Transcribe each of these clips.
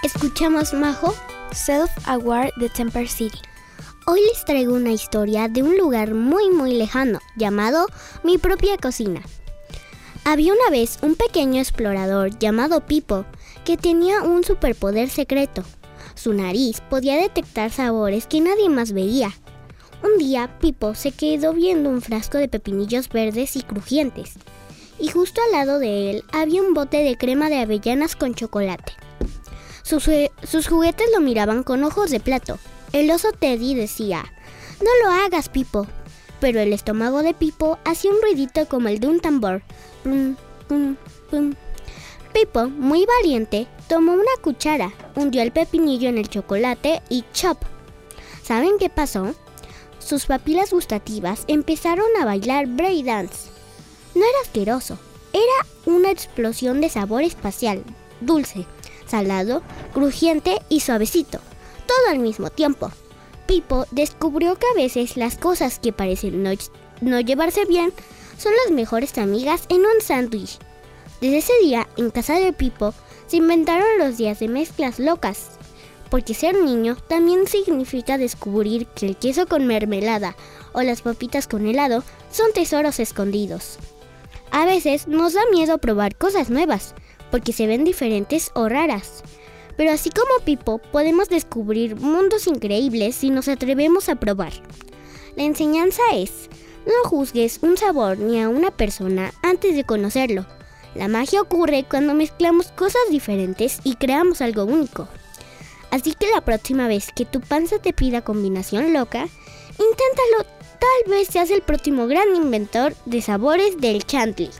Escuchamos Majo, Self-Aware de Temper City. Hoy les traigo una historia de un lugar muy muy lejano llamado Mi Propia Cocina. Había una vez un pequeño explorador llamado Pipo que tenía un superpoder secreto. Su nariz podía detectar sabores que nadie más veía. Un día Pipo se quedó viendo un frasco de pepinillos verdes y crujientes, y justo al lado de él había un bote de crema de avellanas con chocolate. Sus juguetes lo miraban con ojos de plato. El oso Teddy decía: «No lo hagas, Pipo», pero el estómago de Pipo hacía un ruidito como el de un tambor. Plum, plum, plum. Pipo, muy valiente, tomó una cuchara, hundió el pepinillo en el chocolate y ¡chop! ¿Saben qué pasó? Sus papilas gustativas empezaron a bailar breakdance. No era asqueroso, era una explosión de sabor espacial, dulce, salado, crujiente y suavecito, todo al mismo tiempo. Pipo descubrió que a veces las cosas que parecen no llevarse bien son las mejores amigas en un sándwich. Desde ese día, en casa de Pipo, se inventaron los días de mezclas locas, porque ser niño también significa descubrir que el queso con mermelada o las papitas con helado son tesoros escondidos. A veces nos da miedo probar cosas nuevas, porque se ven diferentes o raras. Pero así como Pipo, podemos descubrir mundos increíbles si nos atrevemos a probar. La enseñanza es: no juzgues un sabor ni a una persona antes de conocerlo. La magia ocurre cuando mezclamos cosas diferentes y creamos algo único. Así que la próxima vez que tu panza te pida combinación loca, inténtalo. Tal vez seas el próximo gran inventor de sabores del Chantilly.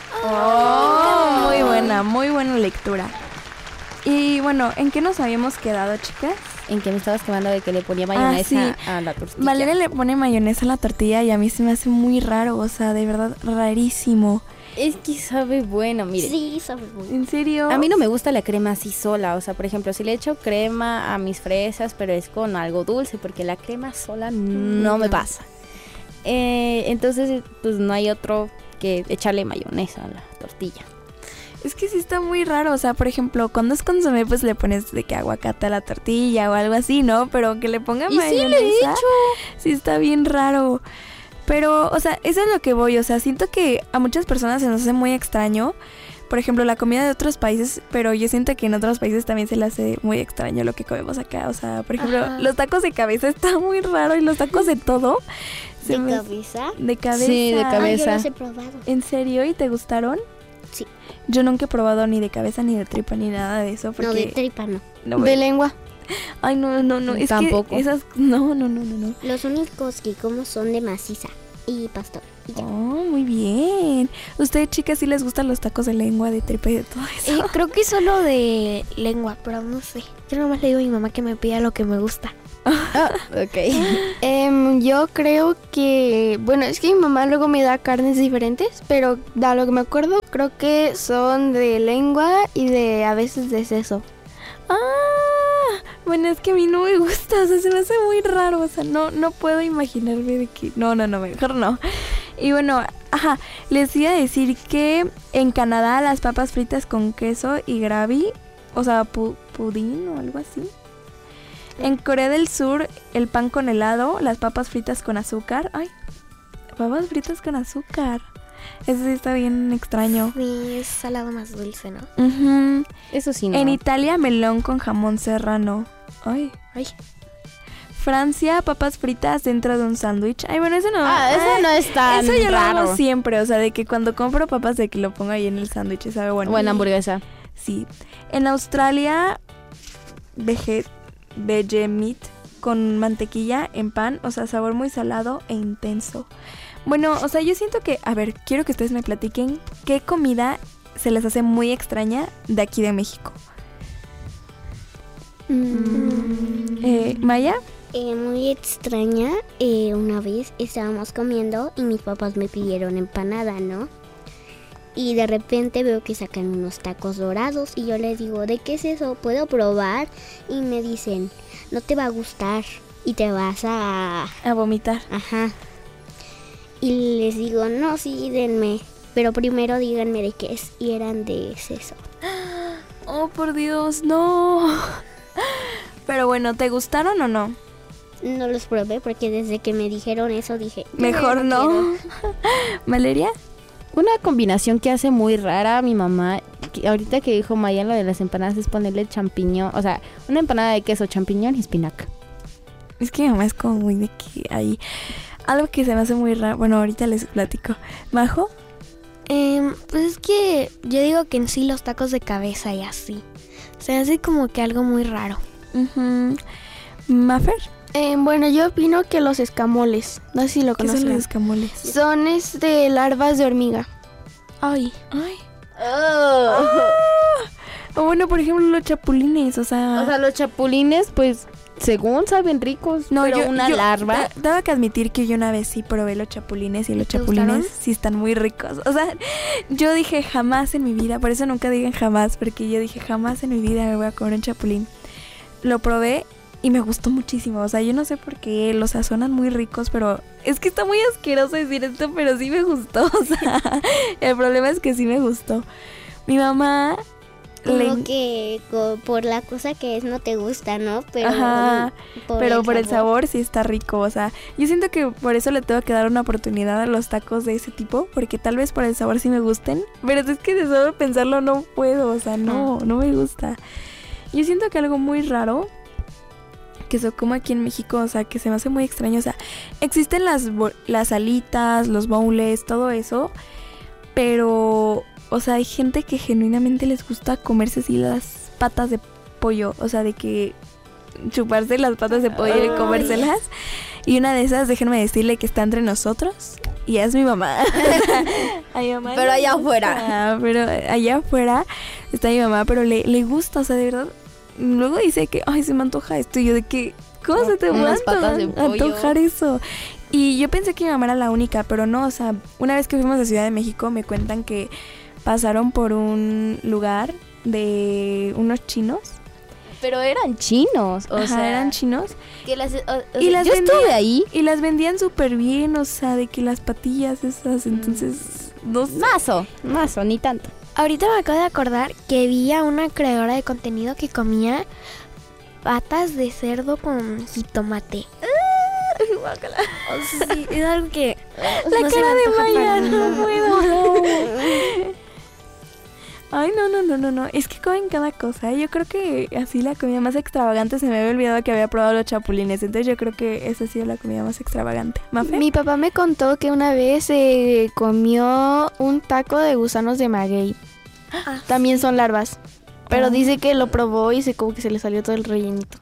Oh, muy buena lectura. Y bueno, ¿en qué nos habíamos quedado, chicas? En que me estabas quemando de que le ponía mayonesa a la tortilla. Valeria le pone mayonesa a la tortilla y a mí se me hace muy raro, o sea, de verdad rarísimo. Es que sabe bueno, mire. Sí, sabe bueno. ¿En serio? A mí no me gusta la crema así sola, o sea, por ejemplo, si le echo crema a mis fresas, pero es con algo dulce, porque la crema sola no me pasa. Entonces, pues no hay otro que echarle mayonesa a la tortilla. Es que sí está muy raro, o sea, por ejemplo, cuando es consomé, pues le pones de que aguacate a la tortilla o algo así, ¿no? Pero que le ponga mayonesa, sí le he hecho. Sí está bien raro. Pero, o sea, eso es lo que voy, o sea, siento que a muchas personas se nos hace muy extraño, por ejemplo, la comida de otros países, pero yo siento que en otros países también se le hace muy extraño lo que comemos acá, o sea, por ejemplo, los tacos de cabeza está muy raro y los tacos de todo. ¿De cabeza? De cabeza. Sí, de cabeza. Yo los he probado. ¿En serio? ¿Y te gustaron? Sí. Yo nunca he probado ni de cabeza, ni de tripa, ni nada de eso. Porque No, de tripa no. De lengua. Ay, no. Es tampoco. Que esas... No. Los únicos que como son de maciza y pastor. Y ya. Oh, muy bien. ¿Ustedes, chicas, sí les gustan los tacos de lengua, de tripa y de todo eso? Creo que solo de lengua, pero no sé. Yo nomás le digo a mi mamá que me pida lo que me gusta. Ok. Yo creo que... Bueno, es que mi mamá luego me da carnes diferentes, pero da lo que me acuerdo, creo que son de lengua y de a veces de seso. Bueno, es que a mí no me gusta, o sea, se me hace muy raro, o sea, no puedo imaginarme de que... No, mejor no. Y bueno, les iba a decir que en Canadá las papas fritas con queso y gravy, o sea, pudín o algo así. En Corea del Sur, el pan con helado, las papas fritas con azúcar. Ay, papas fritas con azúcar. Eso sí está bien extraño. Sí, es salado más dulce, ¿no? Uh-huh. Eso sí, no. En Italia, melón con jamón serrano. Ay. Francia, papas fritas dentro de un sándwich. Ay, bueno, eso no. Eso no es tan eso yo raro. lo hago siempre, o sea, de que cuando compro papas de que lo pongo ahí en el sándwich, sabe bueno. Buena hamburguesa. Sí. En Australia, veggie meat con mantequilla en pan, o sea, sabor muy salado e intenso. Bueno, o sea, yo siento que, a ver, quiero que ustedes me platiquen qué comida se les hace muy extraña de aquí de México. ¿Maya? Muy extraña. Una vez estábamos comiendo y mis papás me pidieron empanada, ¿no? Y de repente veo que sacan unos tacos dorados y yo les digo, ¿de qué es eso? ¿Puedo probar? Y me dicen, no te va a gustar y te vas a vomitar. Ajá. Y les digo, no, sí, denme, pero primero díganme de qué es. Y eran de seso. Oh, por Dios, no. Pero bueno, ¿te gustaron o no? No los probé porque desde que me dijeron eso dije... Mejor no. ¿Valeria? Una combinación que hace muy rara mi mamá, que ahorita que dijo Maya lo de las empanadas, es ponerle champiñón, o sea, una empanada de queso, champiñón y espinaca. Es que mi mamá es como muy de que hay algo que se me hace muy raro. Bueno, ahorita les platico. ¿Majo? Pues es que yo digo que en sí los tacos de cabeza y así. Se hace como que algo muy raro. ¿Mafer? Bueno, yo opino que los escamoles, no sé si lo ¿Qué son conocen. los escamoles? Son larvas de hormiga. Ay. O bueno, por ejemplo, los chapulines, o sea... O sea, los chapulines, pues, según saben ricos, no, pero yo larva... Tengo que admitir que yo una vez sí probé los chapulines y los ¿Te chapulines gustaron? sí están muy ricos. O sea, yo dije jamás en mi vida, por eso nunca digan jamás, porque yo dije jamás en mi vida me voy a comer un chapulín. Lo probé y me gustó muchísimo. O sea, yo no sé por qué los sazonan muy ricos, pero es que está muy asqueroso decir esto, pero sí me gustó. O sea, el problema es que sí me gustó. Mi mamá... Como que por la cosa que es no te gusta, ¿no? Pero, Ajá, pero por el sabor sí está rico, o sea, yo siento que por eso le tengo que dar una oportunidad a los tacos de ese tipo, porque tal vez por el sabor sí me gusten, pero es que de solo pensarlo no puedo, o sea, no me gusta. Yo siento que algo muy raro que se come aquí en México, o sea, que se me hace muy extraño, o sea, existen las alitas, los boneless, todo eso, pero... O sea, hay gente que genuinamente les gusta comerse así las patas de pollo. O sea, de que chuparse las patas de pollo y comérselas. Y una de esas, déjenme decirle que está entre nosotros. Y es mi mamá. Pero allá afuera. Pero allá afuera está mi mamá, pero le gusta, o sea, de verdad. Luego dice que, ay, se me antoja esto. Y yo de que, ¿cómo se te unas patas de pollo. antojar eso? Y yo pensé que mi mamá era la única, pero no, o sea, una vez que fuimos a Ciudad de México me cuentan que pasaron por un lugar de unos chinos. Pero eran chinos, o sea, eran chinos. Que las, Y las yo vendían, estuve ahí. Y las vendían súper bien, o sea, de que las patillas esas, entonces, no sé. Mazo, ni tanto. Ahorita me acabo de acordar que vi a una creadora de contenido que comía patas de cerdo con jitomate. Sí, es algo que... La cara de Maya, no puedo. Ay, no. Es que comen cada cosa. Yo creo que así la comida más extravagante, se me había olvidado que había probado los chapulines. Entonces yo creo que esa ha sido la comida más extravagante. ¿Mafe? Mi papá me contó que una vez comió un taco de gusanos de maguey. También son larvas. Pero dice que lo probó y como que se le salió todo el rellenito.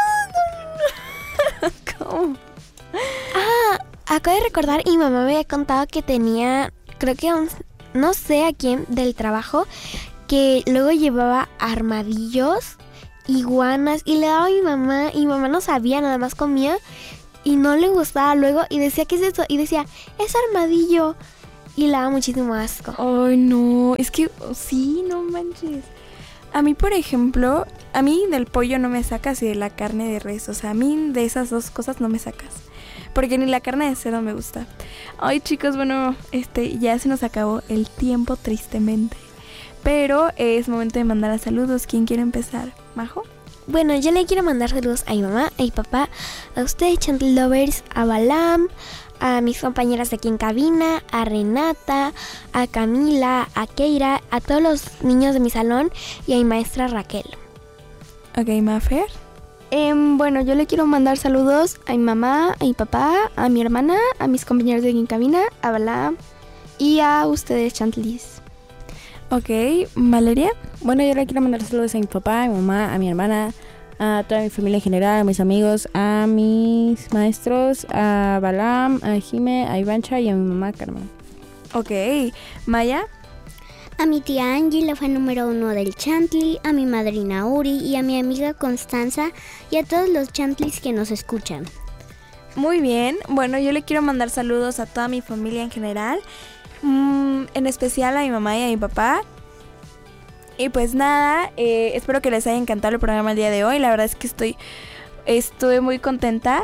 ¿Cómo? Acabo de recordar, y mi mamá me había contado que tenía, creo que no sé a quién del trabajo, que luego llevaba armadillos, iguanas, y le daba a mi mamá, y mi mamá no sabía, nada más comía, y no le gustaba luego, y decía, ¿qué es eso? Y decía, es armadillo, y le daba muchísimo asco. Ay, no, es que sí, no manches. A mí, por ejemplo, a mí del pollo no me sacas y de la carne de res, o sea, a mí de esas dos cosas no me sacas. Porque ni la carne de cerdo me gusta. Ay, chicos, bueno, ya se nos acabó el tiempo, tristemente. Pero es momento de mandar a saludos. ¿Quién quiere empezar? ¿Majo? Bueno, yo le quiero mandar saludos a mi mamá, a mi papá, a ustedes, Chantel Lovers, a Balam, a mis compañeras de aquí en cabina, a Renata, a Camila, a Keira, a todos los niños de mi salón y a mi maestra Raquel. Ok, Mafer. Bueno, yo le quiero mandar saludos a mi mamá, a mi papá, a mi hermana, a mis compañeros de aquí en cabina, a Balam y a ustedes, Chantelis. Ok, Valeria. Bueno, yo le quiero mandar saludos a mi papá, a mi mamá, a mi hermana, a toda mi familia en general, a mis amigos, a mis maestros, a Balam, a Jime, a Ivancha y a mi mamá Carmen. Ok, Maya. A mi tía Angie, la fan número 1 del Chantli, a mi madrina Uri y a mi amiga Constanza y a todos los Chantlis que nos escuchan. Muy bien, bueno, yo le quiero mandar saludos a toda mi familia en general, en especial a mi mamá y a mi papá. Y pues nada, espero que les haya encantado el programa el día de hoy. La verdad es que estuve muy contenta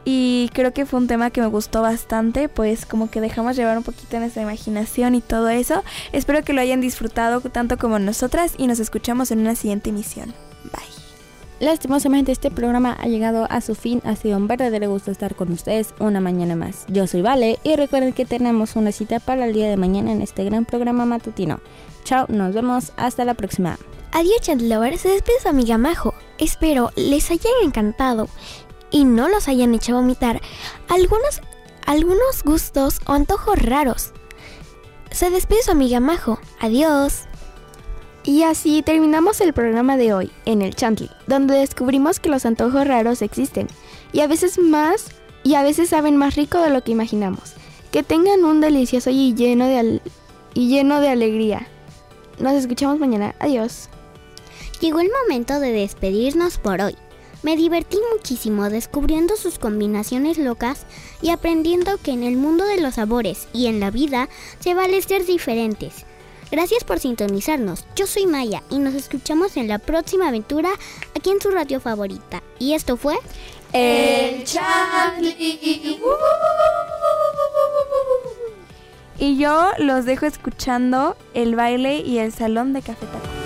y creo que fue un tema que me gustó bastante, pues como que dejamos llevar un poquito nuestra imaginación y todo eso. Espero que lo hayan disfrutado tanto como nosotras y nos escuchamos en una siguiente emisión. Bye. Lastimosamente este programa ha llegado a su fin. Ha sido un verdadero gusto estar con ustedes una mañana más. Yo soy Vale y recuerden que tenemos una cita para el día de mañana en este gran programa matutino. Chao, nos vemos, hasta la próxima. Adiós, Chandlover, se despide su amiga Majo. Espero les hayan encantado y no los hayan hecho vomitar algunos gustos o antojos raros. Se despide su amiga Majo. Adiós. Y así terminamos el programa de hoy, en el Chantli, donde descubrimos que los antojos raros existen, y a veces saben más rico de lo que imaginamos. Que tengan un delicioso y lleno de alegría. Nos escuchamos mañana. Adiós. Llegó el momento de despedirnos por hoy. Me divertí muchísimo descubriendo sus combinaciones locas y aprendiendo que en el mundo de los sabores y en la vida se vale ser diferentes. Gracias por sintonizarnos. Yo soy Maya y nos escuchamos en la próxima aventura aquí en su radio favorita. Y esto fue El Chantli. Y yo los dejo escuchando el baile y el salón de Café Tacuba.